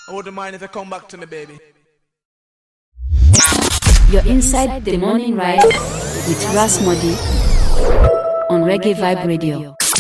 I wouldn't mind if you come back to me, baby. You're inside the morning ride with Ras Modi on Reggae Vibe Radio.